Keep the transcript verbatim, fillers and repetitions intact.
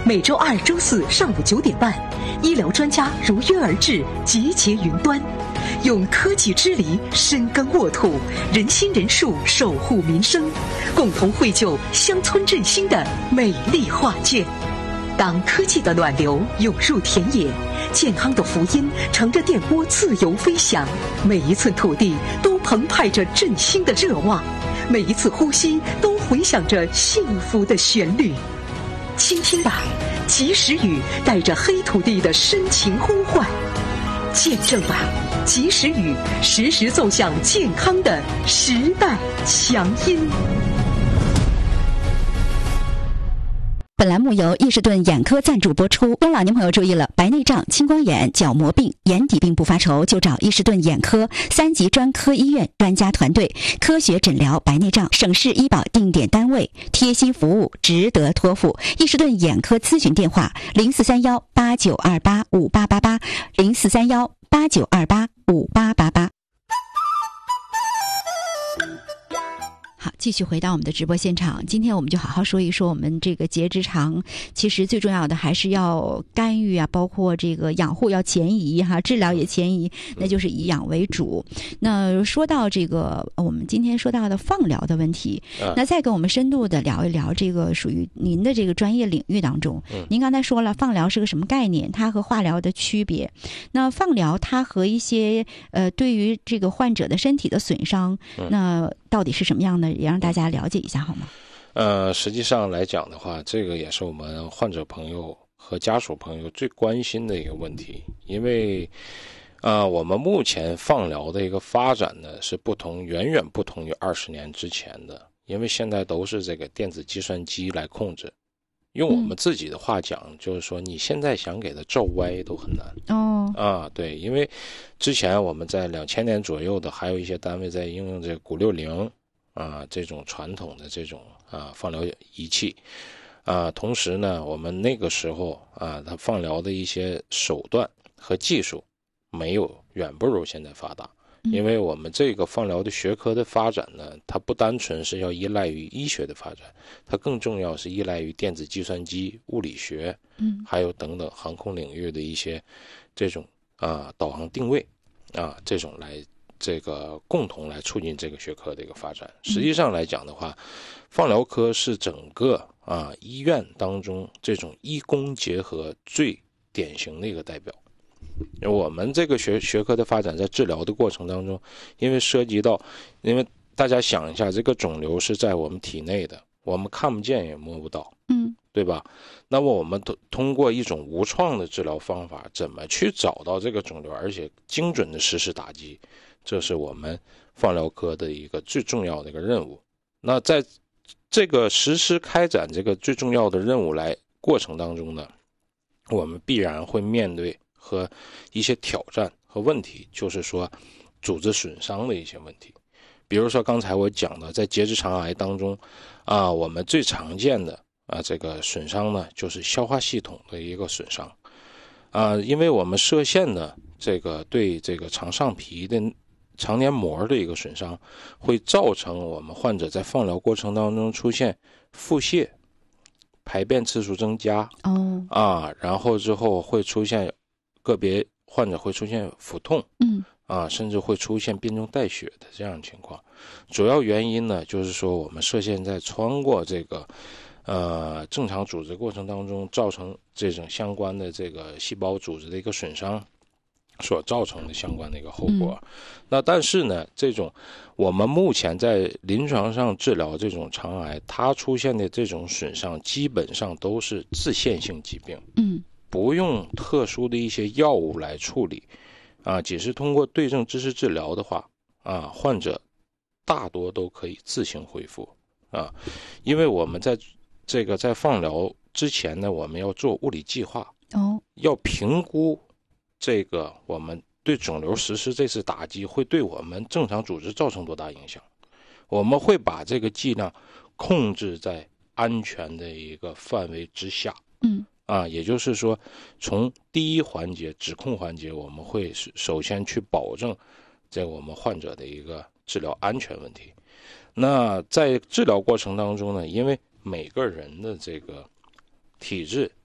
每周二、周四上午九点半，医疗专家如约而至，集结云端，用科技之力深耕沃土，人心人术守护民生，共同绘就乡村振兴的美丽画卷。当科技的暖流涌入田野，健康的福音乘着电波自由飞翔，每一寸土地都澎湃着振兴的热望，每一次呼吸都回响着幸福的旋律。倾听吧，及时雨带着黑土地的深情呼唤；见证吧，及时雨时时奏响健康的时代强音。 本栏目由伊士顿眼科赞助播出。中老年朋友注意了，白内障、青光眼、角膜病、眼底病不发愁，就找伊士顿眼科三级专科医院专家团队，科学诊疗白内障，省市医保定点单位，贴心服务，值得托付。伊士顿眼科咨询电话：零四三幺八九二八五八八八，零四三幺八九二八五八八八。好，继续回到我们的直播现场。今天我们就好好说一说我们这个结直肠，其实最重要的还是要干预啊，包括这个养护要前移哈，治疗也前移，那就是以养为主。那说到这个我们今天说到的放疗的问题，那再跟我们深度的聊一聊这个属于您的这个专业领域当中。您刚才说了放疗是个什么概念，它和化疗的区别。那放疗它和一些呃对于这个患者的身体的损伤，那到底是什么样的，也让大家了解一下好吗？ 呃，实际上来讲的话，这个也是我们患者朋友和家属朋友最关心的一个问题，因为呃，我们目前放疗的一个发展呢是不同，远远不同于二十年之前的，因为现在都是这个电子计算机来控制。用我们自己的话讲，嗯、就是说你现在想给它照歪都很难哦啊，对，因为之前我们在两千年左右的，还有一些单位在应用这个骨六零啊这种传统的这种啊放疗仪器啊，同时呢，我们那个时候啊，它放疗的一些手段和技术没有远不如现在发达。因为我们这个放疗的学科的发展呢，它不单纯是要依赖于医学的发展，它更重要是依赖于电子计算机、物理学，嗯，还有等等航空领域的一些这种啊导航定位啊这种来这个共同来促进这个学科的一个发展。实际上来讲的话，放疗科是整个啊医院当中这种医工结合最典型的一个代表。我们这个学学科的发展，在治疗的过程当中，因为涉及到，因为大家想一下，这个肿瘤是在我们体内的，我们看不见也摸不到，嗯，对吧？那么我们通过一种无创的治疗方法，怎么去找到这个肿瘤，而且精准的实施打击，这是我们放疗科的一个最重要的一个任务。那在这个实施开展这个最重要的任务来过程当中呢，我们必然会面对和一些挑战和问题，就是说组织损伤的一些问题。比如说刚才我讲的，在结直肠癌当中啊，我们最常见的啊这个损伤呢，就是消化系统的一个损伤啊，因为我们射线呢，这个对这个肠上皮的肠黏膜的一个损伤，会造成我们患者在放疗过程当中出现腹泻、排便次数增加，哦啊，然后之后会出现个别患者会出现腹痛，嗯啊，甚至会出现便中带血的这样的情况。主要原因呢，就是说我们射线在穿过这个呃正常组织过程当中，造成这种相关的这个细胞组织的一个损伤所造成的相关的一个后果。嗯、那但是呢，这种我们目前在临床上治疗这种肠癌，它出现的这种损伤基本上都是自限性疾病，嗯。不用特殊的一些药物来处理啊，只是通过对症支持治疗的话啊，患者大多都可以自行恢复啊。因为我们在这个在放疗之前呢，我们要做物理计划哦，要评估这个我们对肿瘤实施这次打击会对我们正常组织造成多大影响，我们会把这个剂量控制在安全的一个范围之下，嗯。啊，也就是说，从第一环节指控环节，我们会首先去保证这我们患者的一个治疗安全问题。那在治疗过程当中呢，因为每个人的这个体质